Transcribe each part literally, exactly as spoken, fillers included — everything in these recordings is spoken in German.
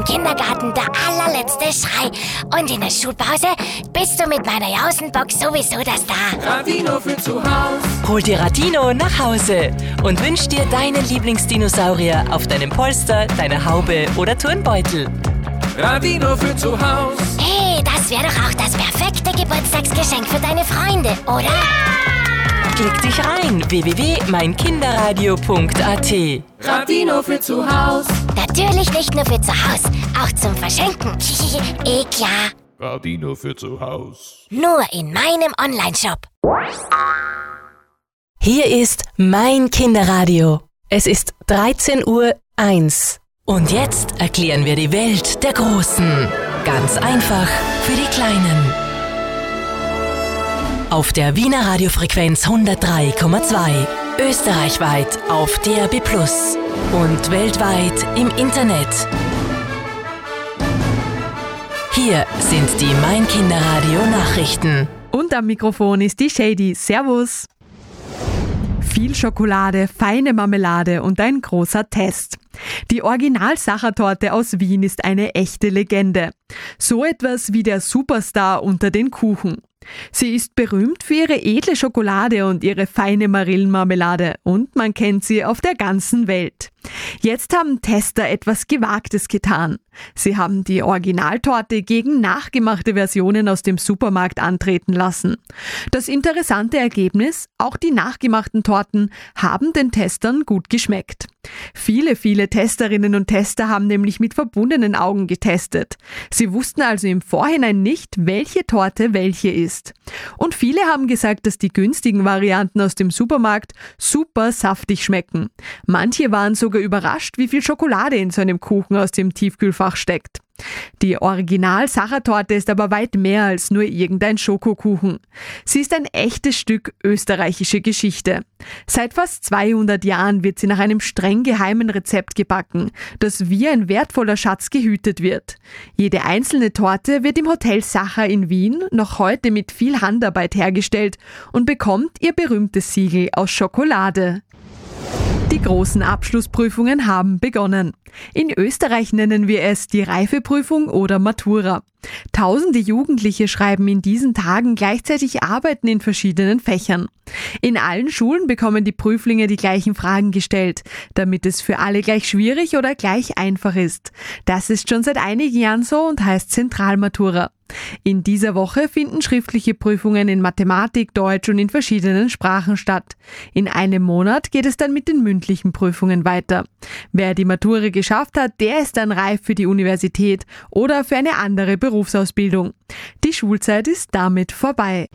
Kindergarten der allerletzte Schrei. Und in der Schulpause bist du mit meiner Jausenbox sowieso das da. Radino für zu Haus. Hol dir Radino nach Hause und wünsch dir deinen Lieblingsdinosaurier auf deinem Polster, deiner Haube oder Turnbeutel. Radino für zu Haus. Hey, das wäre doch auch das perfekte Geburtstagsgeschenk für deine Freunde, oder? Ja! Klick dich rein, w w w punkt mein kinderradio punkt a t. Radino für zu Haus. Natürlich nicht nur für zu Haus, auch zum Verschenken. Eh klar. Radino für zu Haus. Nur in meinem Onlineshop. Hier ist mein Kinderradio. Es ist dreizehn Uhr eins. Und jetzt erklären wir die Welt der Großen. Ganz einfach für die Kleinen. Auf der Wiener Radiofrequenz hundertdrei Komma zwei. Österreichweit auf D A B plus. Und weltweit im Internet. Hier sind die Mein Kinderradio Nachrichten. Und am Mikrofon ist die Shady. Servus. Viel Schokolade, feine Marmelade und ein großer Test. Die Original-Sachertorte aus Wien ist eine echte Legende. So etwas wie der Superstar unter den Kuchen. Sie ist berühmt für ihre edle Schokolade und ihre feine Marillenmarmelade und man kennt sie auf der ganzen Welt. Jetzt haben Tester etwas Gewagtes getan. Sie haben die Originaltorte gegen nachgemachte Versionen aus dem Supermarkt antreten lassen. Das interessante Ergebnis: Auch die nachgemachten Torten haben den Testern gut geschmeckt. Viele, viele Testerinnen und Tester haben nämlich mit verbundenen Augen getestet. Sie wussten also im Vorhinein nicht, welche Torte welche ist. Und viele haben gesagt, dass die günstigen Varianten aus dem Supermarkt super saftig schmecken. Manche waren sogar überrascht, wie viel Schokolade in so einem Kuchen aus dem Tiefkühlfach steckt. Die Original-Sachertorte ist aber weit mehr als nur irgendein Schokokuchen. Sie ist ein echtes Stück österreichische Geschichte. Seit fast zweihundert Jahren wird sie nach einem streng geheimen Rezept gebacken, das wie ein wertvoller Schatz gehütet wird. Jede einzelne Torte wird im Hotel Sacher in Wien noch heute mit viel Handarbeit hergestellt und bekommt ihr berühmtes Siegel aus Schokolade. Die großen Abschlussprüfungen haben begonnen. In Österreich nennen wir es die Reifeprüfung oder Matura. Tausende Jugendliche schreiben in diesen Tagen gleichzeitig Arbeiten in verschiedenen Fächern. In allen Schulen bekommen die Prüflinge die gleichen Fragen gestellt, damit es für alle gleich schwierig oder gleich einfach ist. Das ist schon seit einigen Jahren so und heißt Zentralmatura. In dieser Woche finden schriftliche Prüfungen in Mathematik, Deutsch und in verschiedenen Sprachen statt. In einem Monat geht es dann mit den mündlichen Prüfungen weiter. Wer die Matura geschafft hat, der ist dann reif für die Universität oder für eine andere Berufsausbildung. Die Schulzeit ist damit vorbei.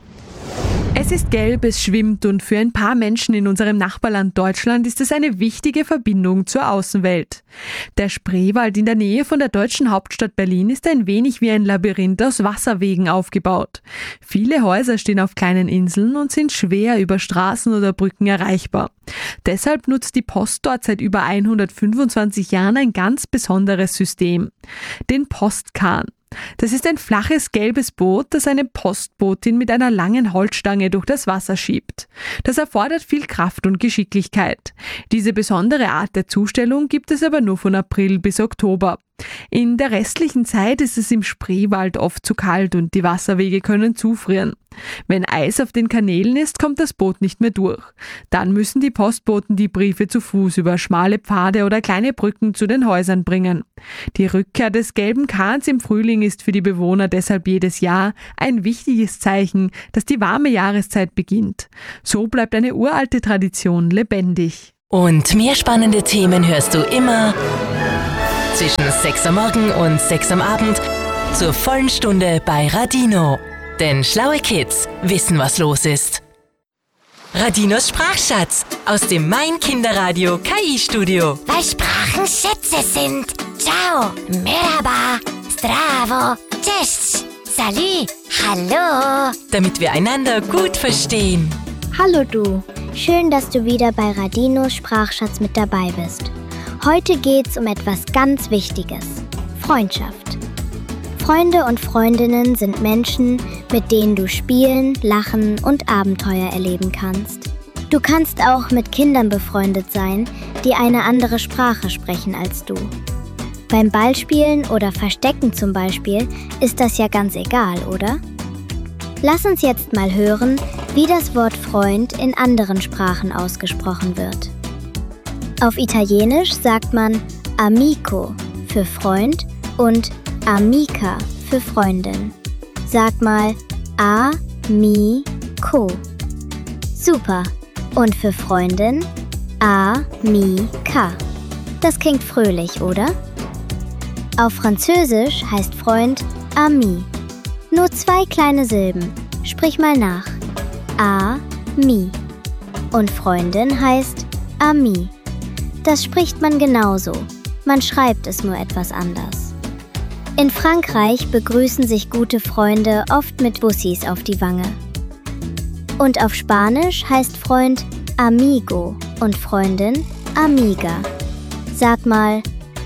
Es ist gelb, es schwimmt und für ein paar Menschen in unserem Nachbarland Deutschland ist es eine wichtige Verbindung zur Außenwelt. Der Spreewald in der Nähe von der deutschen Hauptstadt Berlin ist ein wenig wie ein Labyrinth aus Wasserwegen aufgebaut. Viele Häuser stehen auf kleinen Inseln und sind schwer über Straßen oder Brücken erreichbar. Deshalb nutzt die Post dort seit über hundertfünfundzwanzig Jahren ein ganz besonderes System: den Postkahn. Das ist ein flaches gelbes Boot, das eine Postbotin mit einer langen Holzstange durch das Wasser schiebt. Das erfordert viel Kraft und Geschicklichkeit. Diese besondere Art der Zustellung gibt es aber nur von April bis Oktober. In der restlichen Zeit ist es im Spreewald oft zu kalt und die Wasserwege können zufrieren. Wenn Eis auf den Kanälen ist, kommt das Boot nicht mehr durch. Dann müssen die Postboten die Briefe zu Fuß über schmale Pfade oder kleine Brücken zu den Häusern bringen. Die Rückkehr des gelben Kahns im Frühling ist für die Bewohner deshalb jedes Jahr ein wichtiges Zeichen, dass die warme Jahreszeit beginnt. So bleibt eine uralte Tradition lebendig. Und mehr spannende Themen hörst du immer zwischen sechs am Morgen und sechs am Abend zur vollen Stunde bei Radino. Denn schlaue Kids wissen, was los ist. Radinos Sprachschatz aus dem Mein Kinderradio K I-Studio. Weil Sprachen Schätze sind. Ciao, merhaba, zdravo, cześć, salut, hallo. Damit wir einander gut verstehen. Hallo du, schön, dass du wieder bei Radinos Sprachschatz mit dabei bist. Heute geht's um etwas ganz Wichtiges: Freundschaft. Freunde und Freundinnen sind Menschen, mit denen du spielen, lachen und Abenteuer erleben kannst. Du kannst auch mit Kindern befreundet sein, die eine andere Sprache sprechen als du. Beim Ballspielen oder Verstecken zum Beispiel ist das ja ganz egal, oder? Lass uns jetzt mal hören, wie das Wort Freund in anderen Sprachen ausgesprochen wird. Auf Italienisch sagt man amico für Freund und amica für Freundin. Sag mal a-mi-co. Super. Und für Freundin a-mi-ca. Das klingt fröhlich, oder? Auf Französisch heißt Freund ami. Nur zwei kleine Silben. Sprich mal nach. A-mi. Und Freundin heißt ami. Das spricht man genauso. Man schreibt es nur etwas anders. In Frankreich begrüßen sich gute Freunde oft mit Bussis auf die Wange. Und auf Spanisch heißt Freund amigo und Freundin amiga. Sag mal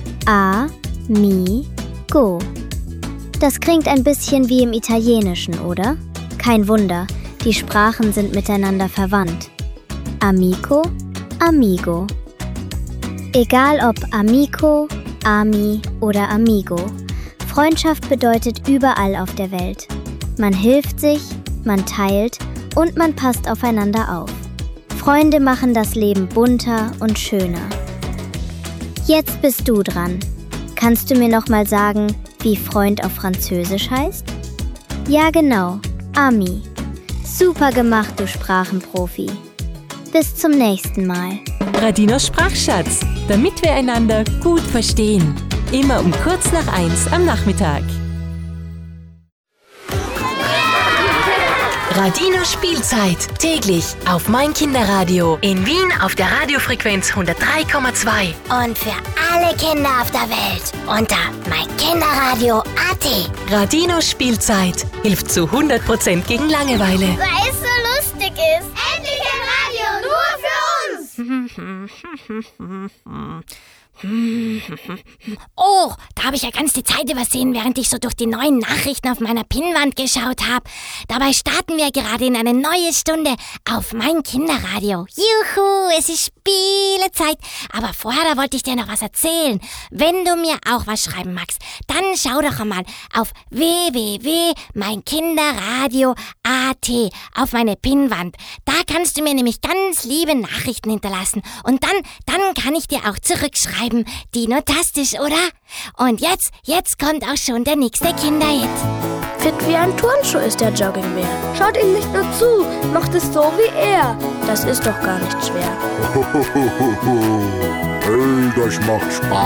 a-mi-go. Das klingt ein bisschen wie im Italienischen, oder? Kein Wunder, die Sprachen sind miteinander verwandt. Amico, amigo. Egal ob amico, ami oder amigo, Freundschaft bedeutet überall auf der Welt. Man hilft sich, man teilt und man passt aufeinander auf. Freunde machen das Leben bunter und schöner. Jetzt bist du dran. Kannst du mir noch mal sagen, wie Freund auf Französisch heißt? Ja, genau, ami. Super gemacht, du Sprachenprofi. Bis zum nächsten Mal. Radinos Sprachschatz, damit wir einander gut verstehen. Immer um kurz nach eins am Nachmittag. Radino Spielzeit, täglich auf Mein Kinderradio. In Wien auf der Radiofrequenz hundertdrei Komma zwei. Und für alle Kinder auf der Welt unter mein kinderradio punkt a t. Radino Spielzeit hilft zu hundert Prozent gegen Langeweile. Weil es so lustig ist. Endlich ein Radio nur für uns. Oh, da habe ich ja ganz die Zeit übersehen, während ich so durch die neuen Nachrichten auf meiner Pinnwand geschaut habe. Dabei starten wir gerade in eine neue Stunde auf Mein Kinderradio. Juhu, es ist Spielezeit. Aber vorher, da wollte ich dir noch was erzählen. Wenn du mir auch was schreiben magst, dann schau doch einmal auf w w w punkt mein kinderradio punkt a t auf meine Pinnwand. Da kannst du mir nämlich ganz liebe Nachrichten hinterlassen. Und dann, dann kann ich dir auch zurückschreiben. Dinotastisch, oder? Und jetzt, jetzt kommt auch schon der nächste Kinderhit. Fit wie ein Turnschuh ist der Joggingbär. Schaut ihm nicht nur zu, macht es so wie er. Das ist doch gar nicht schwer. Hey, das macht Spaß.